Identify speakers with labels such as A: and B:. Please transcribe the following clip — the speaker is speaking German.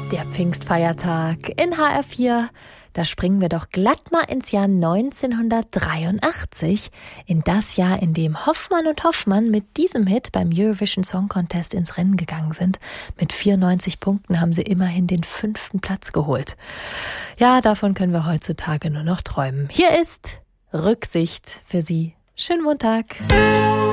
A: Der Pfingstfeiertag in HR4. Da springen wir doch glatt mal ins Jahr 1983, in das Jahr, in dem Hoffmann und Hoffmann mit diesem Hit beim Eurovision Song Contest ins Rennen gegangen sind. Mit 94 Punkten haben sie immerhin den 5. Platz geholt. Ja, davon können wir heutzutage nur noch träumen. Hier ist Rücksicht für Sie. Schönen Montag.